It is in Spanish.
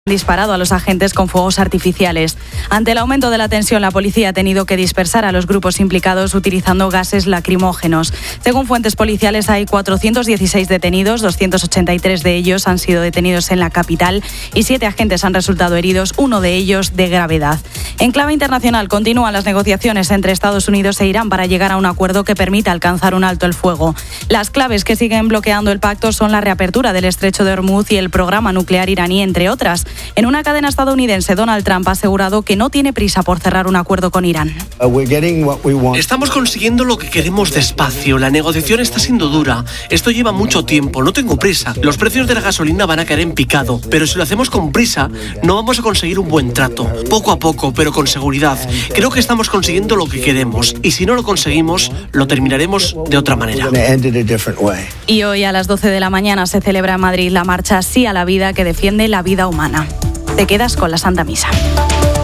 disparado a los agentes con fuegos artificiales. Ante el aumento de la tensión, la policía ha tenido que dispersar a los grupos implicados utilizando gases lacrimógenos. Según fuentes policiales, hay 416 detenidos, 283 de ellos han sido detenidos en la capital y 7 agentes han resultado heridos, uno de ellos de gravedad. En clave internacional, continúan las negociaciones entre Estados Unidos e Irán para llegar a un acuerdo que permita alcanzar un alto el fuego. Las claves que siguen bloqueando el pacto son la reapertura del estrecho de Hormuz y el programa nuclear iraní, entre otras. En una cadena estadounidense, Donald Trump ha asegurado que no tiene prisa por cerrar un acuerdo con Irán. Estamos consiguiendo lo que queremos despacio. La negociación está siendo dura. Esto lleva mucho tiempo. No tengo prisa. Los precios de la gasolina van a caer en picado. Pero si lo hacemos con prisa, no vamos a conseguir un buen trato. Poco a poco, pero con seguridad. Creo que estamos consiguiendo lo que queremos. Y si no lo conseguimos, lo terminaremos de otra manera. Y hoy a las 12 de la mañana se celebra en Madrid la marcha Sí a la Vida, que defiende la vida humana. Te quedas con la Santa Misa.